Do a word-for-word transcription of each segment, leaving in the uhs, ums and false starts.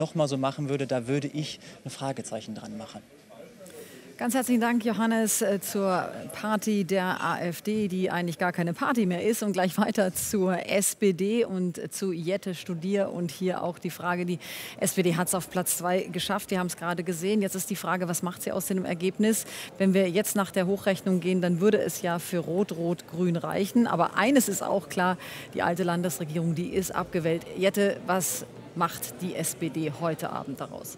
nochmal so machen würde, da würde ich ein Fragezeichen dran machen. Ganz herzlichen Dank, Johannes, zur Party der AfD, die eigentlich gar keine Party mehr ist. Und gleich weiter zur S P D und zu Jette Studier. Und hier auch die Frage, die S P D hat es auf Platz zwei geschafft. Wir haben es gerade gesehen. Jetzt ist die Frage, was macht sie aus dem Ergebnis? Wenn wir jetzt nach der Hochrechnung gehen, dann würde es ja für Rot-Rot-Grün reichen. Aber eines ist auch klar, die alte Landesregierung, die ist abgewählt. Jette, was macht die S P D heute Abend daraus?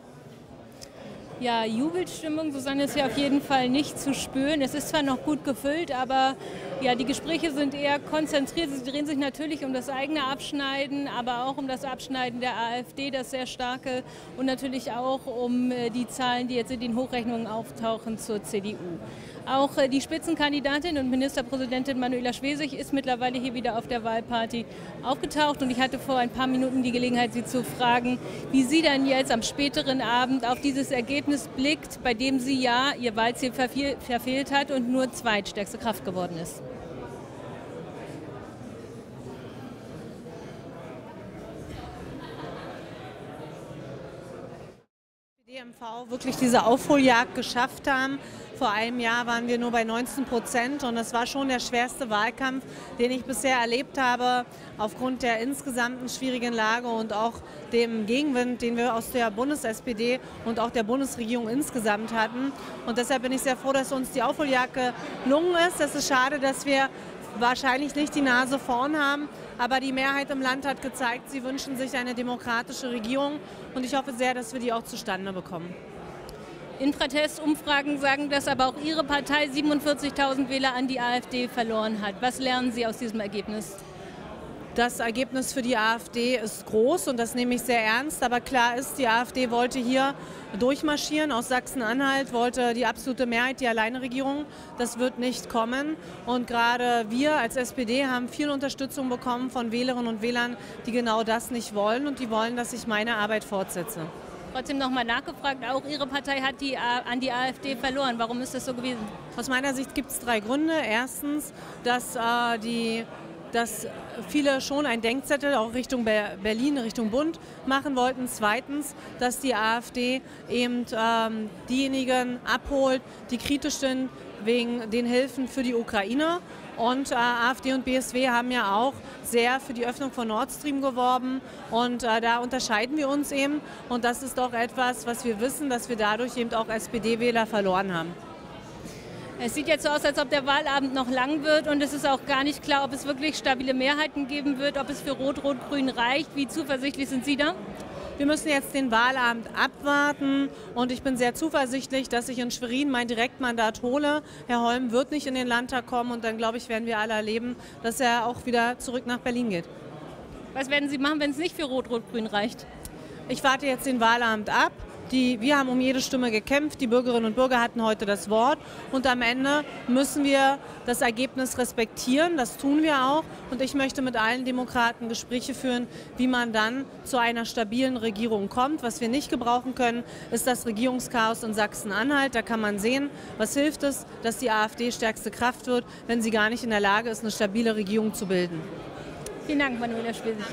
Ja, Jubelstimmung, Susanne, ist ja auf jeden Fall nicht zu spüren. Es ist zwar noch gut gefüllt, aber ja, die Gespräche sind eher konzentriert. Sie drehen sich natürlich um das eigene Abschneiden, aber auch um das Abschneiden der AfD, das sehr starke, und natürlich auch um die Zahlen, die jetzt in den Hochrechnungen auftauchen zur C D U. Auch die Spitzenkandidatin und Ministerpräsidentin Manuela Schwesig ist mittlerweile hier wieder auf der Wahlparty aufgetaucht. Und ich hatte vor ein paar Minuten die Gelegenheit, sie zu fragen, wie sie dann jetzt am späteren Abend auf dieses Ergebnis blickt, bei dem sie ja ihr Wahlziel verfehlt hat und nur zweitstärkste Kraft geworden ist. D M V wirklich diese Aufholjagd geschafft haben. Vor einem Jahr waren wir nur bei neunzehn Prozent und das war schon der schwerste Wahlkampf, den ich bisher erlebt habe, aufgrund der insgesamten schwierigen Lage und auch dem Gegenwind, den wir aus der Bundes-S P D und auch der Bundesregierung insgesamt hatten. Und deshalb bin ich sehr froh, dass uns die Aufholjagd gelungen ist. Es ist schade, dass wir wahrscheinlich nicht die Nase vorn haben, aber die Mehrheit im Land hat gezeigt, sie wünschen sich eine demokratische Regierung und ich hoffe sehr, dass wir die auch zustande bekommen. Infratest-Umfragen sagen, dass aber auch Ihre Partei siebenundvierzigtausend Wähler an die AfD verloren hat. Was lernen Sie aus diesem Ergebnis? Das Ergebnis für die AfD ist groß und das nehme ich sehr ernst. Aber klar ist, die AfD wollte hier durchmarschieren aus Sachsen-Anhalt, wollte die absolute Mehrheit, die Alleinregierung. Das wird nicht kommen. Und gerade wir als S P D haben viel Unterstützung bekommen von Wählerinnen und Wählern, die genau das nicht wollen und die wollen, dass ich meine Arbeit fortsetze. Trotzdem noch mal nachgefragt, auch Ihre Partei hat die, an die AfD verloren. Warum ist das so gewesen? Aus meiner Sicht gibt es drei Gründe. Erstens, dass, äh, die, dass viele schon einen Denkzettel auch Richtung Berlin, Richtung Bund machen wollten. Zweitens, dass die AfD eben ähm, diejenigen abholt, die kritisch sind wegen den Hilfen für die Ukraine. Und äh, AfD und B S W haben ja auch sehr für die Öffnung von Nord Stream geworben und äh, da unterscheiden wir uns eben und das ist doch etwas, was wir wissen, dass wir dadurch eben auch S P D-Wähler verloren haben. Es sieht jetzt so aus, als ob der Wahlabend noch lang wird und es ist auch gar nicht klar, ob es wirklich stabile Mehrheiten geben wird, ob es für Rot-Rot-Grün reicht. Wie zuversichtlich sind Sie da? Wir müssen jetzt den Wahlabend abwarten und ich bin sehr zuversichtlich, dass ich in Schwerin mein Direktmandat hole. Herr Holm wird nicht in den Landtag kommen und dann, glaube ich, werden wir alle erleben, dass er auch wieder zurück nach Berlin geht. Was werden Sie machen, wenn es nicht für Rot-Rot-Grün reicht? Ich warte jetzt den Wahlabend ab. Die, wir haben um jede Stimme gekämpft, die Bürgerinnen und Bürger hatten heute das Wort und am Ende müssen wir das Ergebnis respektieren, das tun wir auch und ich möchte mit allen Demokraten Gespräche führen, wie man dann zu einer stabilen Regierung kommt. Was wir nicht gebrauchen können, ist das Regierungschaos in Sachsen-Anhalt. Da kann man sehen, was hilft es, dass die AfD stärkste Kraft wird, wenn sie gar nicht in der Lage ist, eine stabile Regierung zu bilden. Vielen Dank, Manuela Schwesig.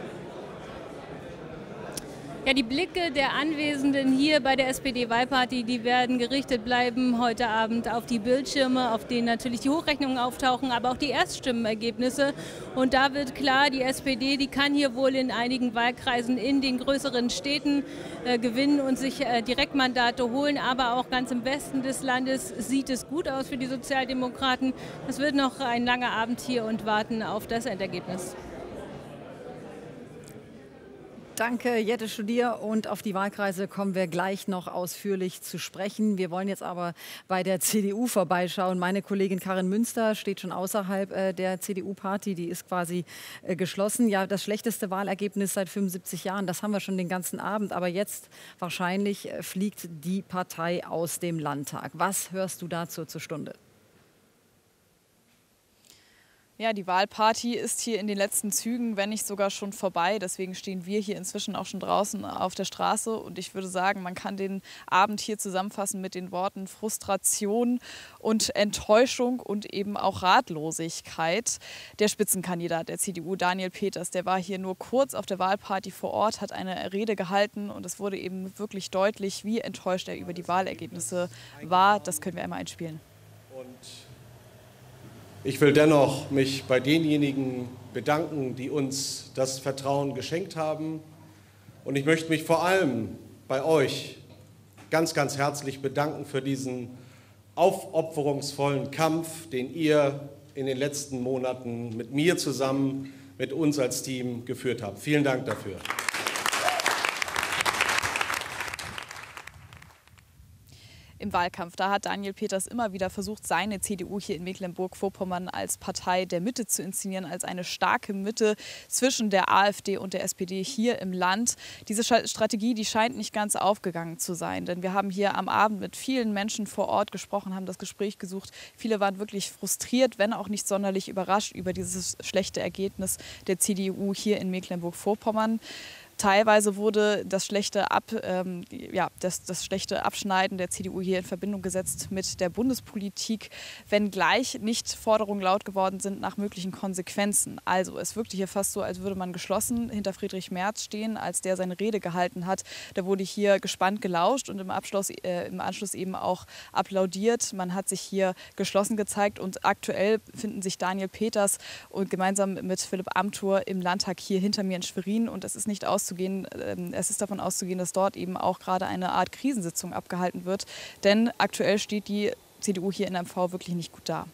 Ja, die Blicke der Anwesenden hier bei der S P D-Wahlparty, die werden gerichtet bleiben heute Abend auf die Bildschirme, auf denen natürlich die Hochrechnungen auftauchen, aber auch die Erststimmenergebnisse. Und da wird klar, die S P D, die kann hier wohl in einigen Wahlkreisen in den größeren Städten äh, gewinnen und sich äh, Direktmandate holen. Aber auch ganz im Westen des Landes sieht es gut aus für die Sozialdemokraten. Es wird noch ein langer Abend hier und warten auf das Endergebnis. Danke, Jette Studier. Und auf die Wahlkreise kommen wir gleich noch ausführlich zu sprechen. Wir wollen jetzt aber bei der C D U vorbeischauen. Meine Kollegin Karin Münster steht schon außerhalb äh, der C D U-Party. Die ist quasi äh, geschlossen. Ja, das schlechteste Wahlergebnis seit fünfundsiebzig Jahren. Das haben wir schon den ganzen Abend. Aber jetzt wahrscheinlich äh, fliegt die Partei aus dem Landtag. Was hörst du dazu zur Stunde? Ja, die Wahlparty ist hier in den letzten Zügen, wenn nicht sogar schon vorbei. Deswegen stehen wir hier inzwischen auch schon draußen auf der Straße. Und ich würde sagen, man kann den Abend hier zusammenfassen mit den Worten Frustration und Enttäuschung und eben auch Ratlosigkeit. Der Spitzenkandidat der C D U, Daniel Peters, der war hier nur kurz auf der Wahlparty vor Ort, hat eine Rede gehalten. Und es wurde eben wirklich deutlich, wie enttäuscht er über die Wahlergebnisse war. Das können wir einmal einspielen. Und ich will dennoch mich bei denjenigen bedanken, die uns das Vertrauen geschenkt haben. Und ich möchte mich vor allem bei euch ganz, ganz herzlich bedanken für diesen aufopferungsvollen Kampf, den ihr in den letzten Monaten mit mir zusammen, mit uns als Team geführt habt. Vielen Dank dafür. Im Wahlkampf, da hat Daniel Peters immer wieder versucht, seine C D U hier in Mecklenburg-Vorpommern als Partei der Mitte zu inszenieren, als eine starke Mitte zwischen der AfD und der S P D hier im Land. Diese Strategie, die scheint nicht ganz aufgegangen zu sein, denn wir haben hier am Abend mit vielen Menschen vor Ort gesprochen, haben das Gespräch gesucht. Viele waren wirklich frustriert, wenn auch nicht sonderlich überrascht über dieses schlechte Ergebnis der C D U hier in Mecklenburg-Vorpommern. Teilweise wurde das schlechte, Ab, ähm, ja, das, das schlechte Abschneiden der C D U hier in Verbindung gesetzt mit der Bundespolitik, wenngleich nicht Forderungen laut geworden sind nach möglichen Konsequenzen. Also es wirkte hier fast so, als würde man geschlossen hinter Friedrich Merz stehen, als der seine Rede gehalten hat. Da wurde hier gespannt gelauscht und im, Abschluss, äh, im Anschluss eben auch applaudiert. Man hat sich hier geschlossen gezeigt und aktuell finden sich Daniel Peters und gemeinsam mit Philipp Amthor im Landtag hier hinter mir in Schwerin und es ist nicht aus Auszugehen, es ist davon auszugehen, dass dort eben auch gerade eine Art Krisensitzung abgehalten wird. Denn aktuell steht die C D U hier in M V wirklich nicht gut da.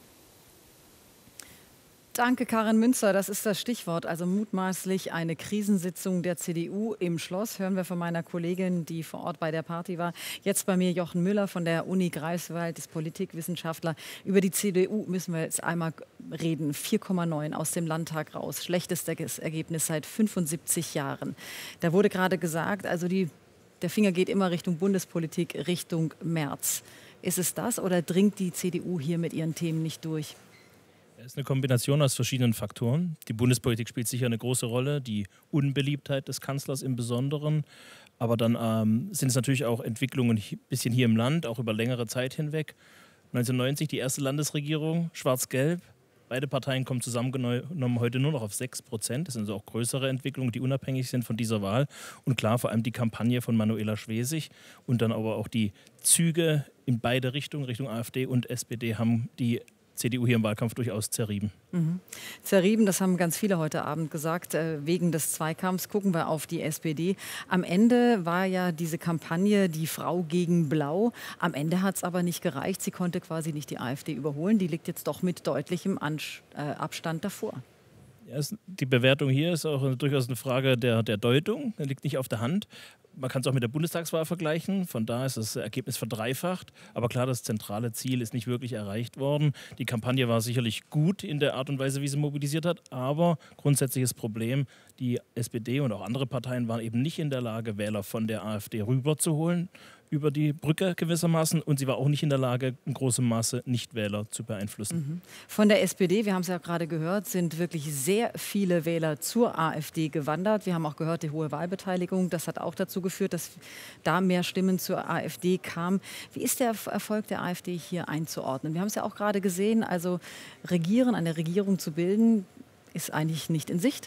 Danke, Karin Münzer. Das ist das Stichwort. Also mutmaßlich eine Krisensitzung der C D U im Schloss. Hören wir von meiner Kollegin, die vor Ort bei der Party war. Jetzt bei mir Jochen Müller von der Uni Greifswald, ist Politikwissenschaftler. Über die C D U müssen wir jetzt einmal reden. vier Komma neun aus dem Landtag raus. Schlechtestes Ergebnis seit fünfundsiebzig Jahren. Da wurde gerade gesagt, also die, der Finger geht immer Richtung Bundespolitik, Richtung Merz. Ist es das oder dringt die C D U hier mit ihren Themen nicht durch? Es ist eine Kombination aus verschiedenen Faktoren. Die Bundespolitik spielt sicher eine große Rolle, die Unbeliebtheit des Kanzlers im Besonderen. Aber dann ähm, sind es natürlich auch Entwicklungen ein bisschen hier im Land, auch über längere Zeit hinweg. neunzehnhundertneunzig die erste Landesregierung, schwarz-gelb. Beide Parteien kommen zusammengenommen heute nur noch auf sechs Prozent. Das sind also auch größere Entwicklungen, die unabhängig sind von dieser Wahl. Und klar, vor allem die Kampagne von Manuela Schwesig und dann aber auch die Züge in beide Richtungen, Richtung AfD und S P D, haben die C D U hier im Wahlkampf durchaus zerrieben. Mhm. Zerrieben, das haben ganz viele heute Abend gesagt. Äh, wegen des Zweikampfs gucken wir auf die S P D. Am Ende war ja diese Kampagne die Frau gegen Blau. Am Ende hat es aber nicht gereicht. Sie konnte quasi nicht die AfD überholen. Die liegt jetzt doch mit deutlichem Ansch äh, Abstand davor. Ja, es, die Bewertung hier ist auch durchaus eine Frage der, der Deutung. Das liegt nicht auf der Hand. Man kann es auch mit der Bundestagswahl vergleichen. Von da ist das Ergebnis verdreifacht. Aber klar, das zentrale Ziel ist nicht wirklich erreicht worden. Die Kampagne war sicherlich gut in der Art und Weise, wie sie mobilisiert hat. Aber grundsätzliches Problem, die S P D und auch andere Parteien waren eben nicht in der Lage, Wähler von der AfD rüberzuholen über die Brücke gewissermaßen. Und sie war auch nicht in der Lage, in großem Maße Nichtwähler zu beeinflussen. Mhm. Von der S P D, wir haben es ja gerade gehört, sind wirklich sehr viele Wähler zur AfD gewandert. Wir haben auch gehört, die hohe Wahlbeteiligung, das hat auch dazu geführt, dass da mehr Stimmen zur AfD kamen. Wie ist der Erfolg der AfD hier einzuordnen? Wir haben es ja auch gerade gesehen, also regieren, eine Regierung zu bilden, ist eigentlich nicht in Sicht.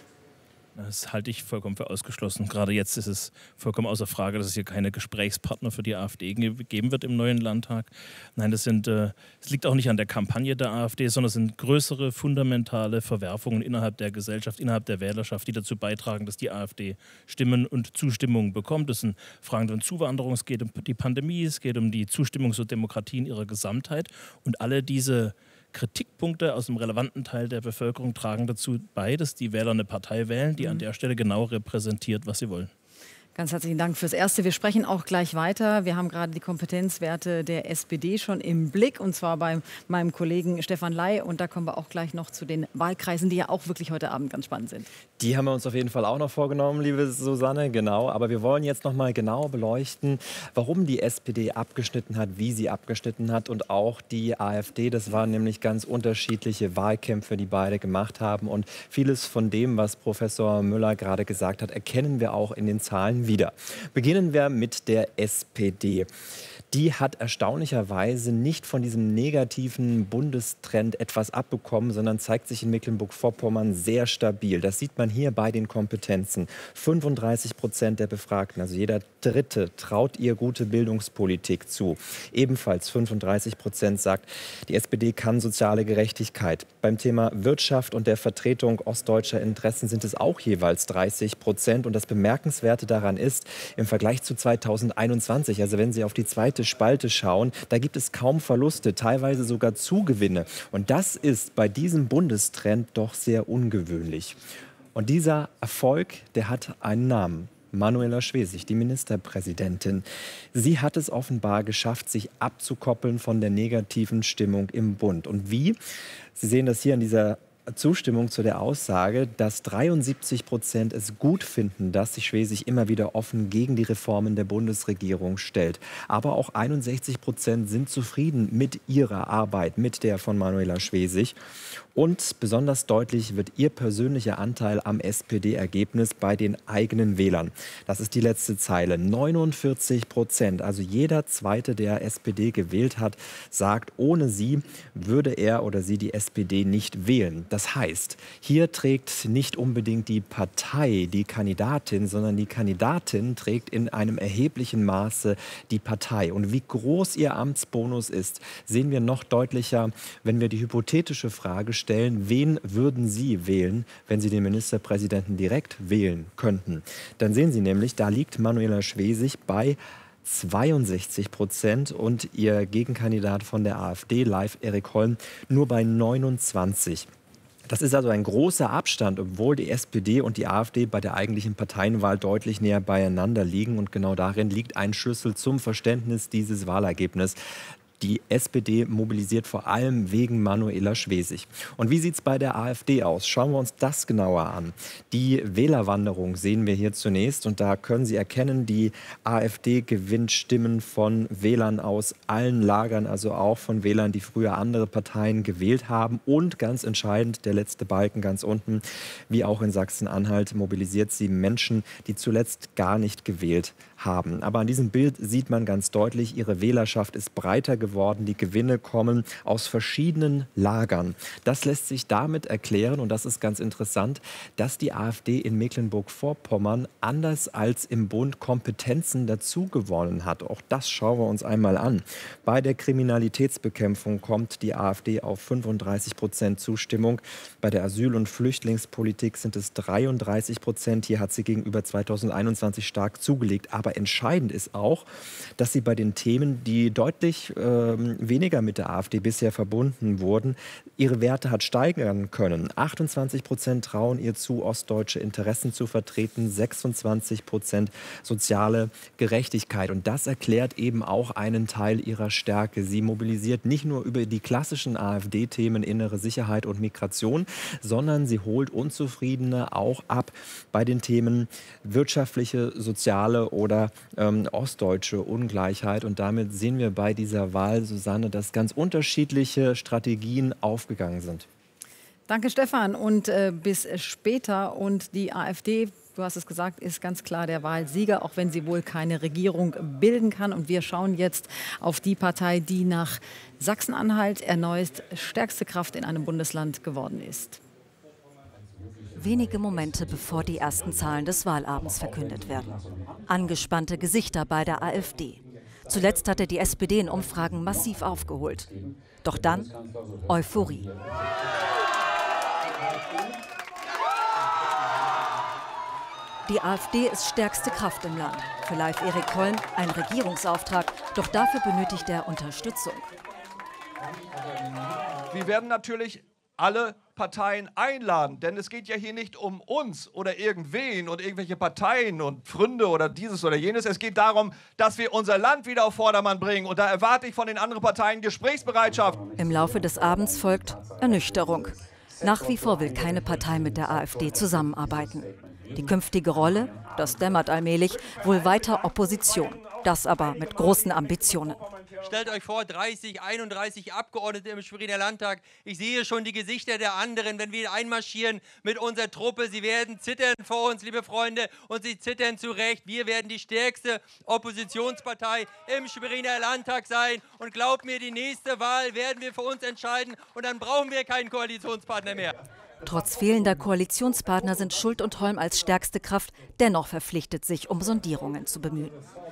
Das halte ich vollkommen für ausgeschlossen. Gerade jetzt ist es vollkommen außer Frage, dass es hier keine Gesprächspartner für die AfD geben wird im neuen Landtag. Nein, das sind, äh, es liegt auch nicht an der Kampagne der AfD, sondern es sind größere, fundamentale Verwerfungen innerhalb der Gesellschaft, innerhalb der Wählerschaft, die dazu beitragen, dass die AfD Stimmen und Zustimmung bekommt. Das sind Fragen von Zuwanderung, es geht um die Pandemie, es geht um die Zustimmung zur Demokratie in ihrer Gesamtheit. Und alle diese Kritikpunkte aus einem relevanten Teil der Bevölkerung tragen dazu bei, dass die Wähler eine Partei wählen, die an der Stelle genau repräsentiert, was sie wollen. Ganz herzlichen Dank fürs Erste. Wir sprechen auch gleich weiter. Wir haben gerade die Kompetenzwerte der S P D schon im Blick, und zwar bei meinem Kollegen Stefan Ley. Und da kommen wir auch gleich noch zu den Wahlkreisen, die ja auch wirklich heute Abend ganz spannend sind. Die haben wir uns auf jeden Fall auch noch vorgenommen, liebe Susanne, genau. Aber wir wollen jetzt noch mal genau beleuchten, warum die S P D abgeschnitten hat, wie sie abgeschnitten hat, und auch die AfD. Das waren nämlich ganz unterschiedliche Wahlkämpfe, die beide gemacht haben. Und vieles von dem, was Professor Müller gerade gesagt hat, erkennen wir auch in den Zahlen wieder. Beginnen wir mit der S P D. Die hat erstaunlicherweise nicht von diesem negativen Bundestrend etwas abbekommen, sondern zeigt sich in Mecklenburg-Vorpommern sehr stabil. Das sieht man hier bei den Kompetenzen. fünfunddreißig Prozent der Befragten, also jeder Dritte, traut ihr gute Bildungspolitik zu. Ebenfalls fünfunddreißig Prozent sagt, die S P D kann soziale Gerechtigkeit. Beim Thema Wirtschaft und der Vertretung ostdeutscher Interessen sind es auch jeweils dreißig Prozent. Und das Bemerkenswerte daran ist, im Vergleich zu zweitausendeinundzwanzig, also wenn Sie auf die zweite Spalte schauen, da gibt es kaum Verluste, teilweise sogar Zugewinne. Und das ist bei diesem Bundestrend doch sehr ungewöhnlich. Und dieser Erfolg, der hat einen Namen. Manuela Schwesig, die Ministerpräsidentin. Sie hat es offenbar geschafft, sich abzukoppeln von der negativen Stimmung im Bund. Und wie? Sie sehen das hier in dieser Zustimmung zu der Aussage, dass dreiundsiebzig Prozent es gut finden, dass sich Schwesig immer wieder offen gegen die Reformen der Bundesregierung stellt. Aber auch einundsechzig Prozent sind zufrieden mit ihrer Arbeit, mit der von Manuela Schwesig. Und besonders deutlich wird ihr persönlicher Anteil am S P D-Ergebnis bei den eigenen Wählern. Das ist die letzte Zeile. neunundvierzig Prozent, also jeder Zweite, der S P D gewählt hat, sagt, ohne sie würde er oder sie die S P D nicht wählen. Das heißt, hier trägt nicht unbedingt die Partei die Kandidatin, sondern die Kandidatin trägt in einem erheblichen Maße die Partei. Und wie groß ihr Amtsbonus ist, sehen wir noch deutlicher, wenn wir die hypothetische Frage stellen, Stellen, wen würden Sie wählen, wenn Sie den Ministerpräsidenten direkt wählen könnten? Dann sehen Sie nämlich, da liegt Manuela Schwesig bei zweiundsechzig Prozent und ihr Gegenkandidat von der AfD, Leif Erik Holm, nur bei neunundzwanzig. Das ist also ein großer Abstand, obwohl die S P D und die AfD bei der eigentlichen Parteienwahl deutlich näher beieinander liegen. Und genau darin liegt ein Schlüssel zum Verständnis dieses Wahlergebnisses. Die S P D mobilisiert vor allem wegen Manuela Schwesig. Und wie sieht es bei der AfD aus? Schauen wir uns das genauer an. Die Wählerwanderung sehen wir hier zunächst. Und da können Sie erkennen, die AfD gewinnt Stimmen von Wählern aus allen Lagern, also auch von Wählern, die früher andere Parteien gewählt haben. Und ganz entscheidend, der letzte Balken ganz unten, wie auch in Sachsen-Anhalt, mobilisiert sie Menschen, die zuletzt gar nicht gewählt haben. Aber an diesem Bild sieht man ganz deutlich, ihre Wählerschaft ist breiter geworden. Die Gewinne kommen aus verschiedenen Lagern. Das lässt sich damit erklären, und das ist ganz interessant, dass die AfD in Mecklenburg-Vorpommern anders als im Bund Kompetenzen dazu gewonnen hat. Auch das schauen wir uns einmal an. Bei der Kriminalitätsbekämpfung kommt die AfD auf fünfunddreißig Prozent Zustimmung. Bei der Asyl- und Flüchtlingspolitik sind es dreiunddreißig Prozent. Hier hat sie gegenüber zweitausendeinundzwanzig stark zugelegt. Aber entscheidend ist auch, dass sie bei den Themen, die deutlich äh, weniger mit der AfD bisher verbunden wurden, ihre Werte hat steigern können. achtundzwanzig Prozent trauen ihr zu, ostdeutsche Interessen zu vertreten, sechsundzwanzig Prozent soziale Gerechtigkeit. Und das erklärt eben auch einen Teil ihrer Stärke. Sie mobilisiert nicht nur über die klassischen AfD-Themen innere Sicherheit und Migration, sondern sie holt Unzufriedene auch ab bei den Themen wirtschaftliche, soziale oder ähm, ostdeutsche Ungleichheit. Und damit sehen wir bei dieser Wahl, Susanne, dass ganz unterschiedliche Strategien aufgegangen sind. Danke, Stefan. Und äh, bis später. Und die AfD, du hast es gesagt, ist ganz klar der Wahlsieger, auch wenn sie wohl keine Regierung bilden kann. Und wir schauen jetzt auf die Partei, die nach Sachsen-Anhalt erneut stärkste Kraft in einem Bundesland geworden ist. Wenige Momente bevor die ersten Zahlen des Wahlabends verkündet werden. Angespannte Gesichter bei der AfD. Zuletzt hatte die S P D in Umfragen massiv aufgeholt. Doch dann Euphorie. Die AfD ist stärkste Kraft im Land. Für Leif Erik Holm ein Regierungsauftrag, doch dafür benötigt er Unterstützung. Wir werden natürlich alle Parteien einladen, denn es geht ja hier nicht um uns oder irgendwen und irgendwelche Parteien und Freunde oder dieses oder jenes. Es geht darum, dass wir unser Land wieder auf Vordermann bringen und da erwarte ich von den anderen Parteien Gesprächsbereitschaft. Im Laufe des Abends folgt Ernüchterung. Nach wie vor will keine Partei mit der AfD zusammenarbeiten. Die künftige Rolle, das dämmert allmählich, wohl weiter Opposition. Das aber mit großen Ambitionen. Stellt euch vor, dreißig, einunddreißig Abgeordnete im Schweriner Landtag. Ich sehe schon die Gesichter der anderen, wenn wir einmarschieren mit unserer Truppe. Sie werden zittern vor uns, liebe Freunde, und sie zittern zu Recht. Wir werden die stärkste Oppositionspartei im Schweriner Landtag sein. Und glaubt mir, die nächste Wahl werden wir für uns entscheiden. Und dann brauchen wir keinen Koalitionspartner mehr. Trotz fehlender Koalitionspartner sind Schult und Holm als stärkste Kraft dennoch verpflichtet, sich um Sondierungen zu bemühen.